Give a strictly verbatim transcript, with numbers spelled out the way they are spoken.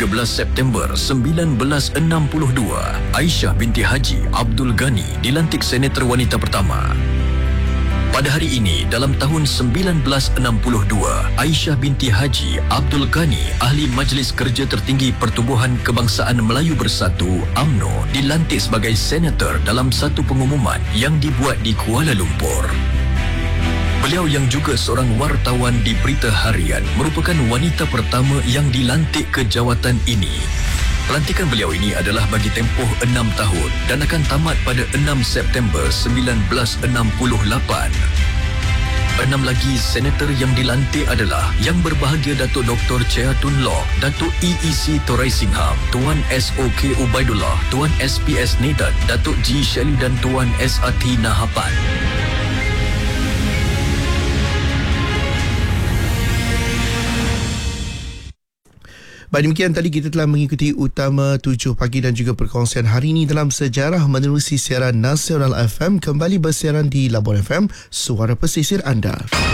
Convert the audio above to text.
tiga belas September sembilan belas enam puluh dua, Aisyah binti Haji Abdul Ghani dilantik senator wanita pertama. Pada hari ini, dalam tahun sembilan belas enam puluh dua, Aisyah binti Haji Abdul Ghani, Ahli Majlis Kerja Tertinggi Pertubuhan Kebangsaan Melayu Bersatu U M N O, dilantik sebagai senator dalam satu pengumuman yang dibuat di Kuala Lumpur. Beliau yang juga seorang wartawan di Berita Harian merupakan wanita pertama yang dilantik ke jawatan ini. Pelantikan beliau ini adalah bagi tempoh enam tahun dan akan tamat pada enam September sembilan belas enam puluh lapan. Enam lagi senator yang dilantik adalah Yang Berbahagia Datuk Doktor Chea Tun Lock, Datuk E E C Torai Singham, Tuan S O K Ubaidullah, Tuan S P S Nathan, Datuk G Shelley dan Tuan S R T Nahapan. Baik, demikian tadi kita telah mengikuti utama tujuh pagi dan juga perkongsian hari ini dalam sejarah menerusi siaran Nasional F M kembali bersiaran di Labuan F M, suara pesisir anda.